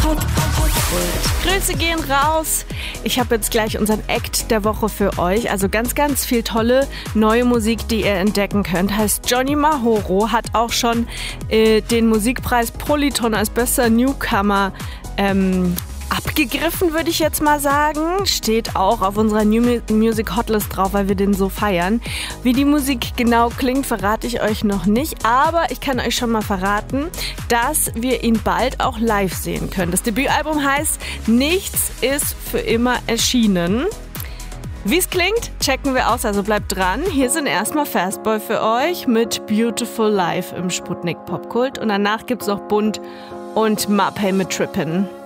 Grüße gehen raus. Ich habe jetzt gleich unseren Act der Woche für euch. Also ganz, ganz viel tolle neue Musik, die ihr entdecken könnt. Heißt Johnny Mahoro, hat auch schon den Musikpreis Polyton als bester Newcomer abgegriffen, würde ich jetzt mal sagen. Steht auch auf unserer New Music Hotlist drauf, weil wir den so feiern. Wie die Musik genau klingt, verrate ich euch noch nicht. Aber ich kann euch schon mal verraten, dass wir ihn bald auch live sehen können. Das Debütalbum heißt Nichts ist für immer erschienen. Wie es klingt, checken wir aus, also bleibt dran. Hier sind erstmal Fastboy für euch mit Beautiful Life im Sputnik Popkult. Und danach gibt's noch Bunt und Mapei mit Trippin'.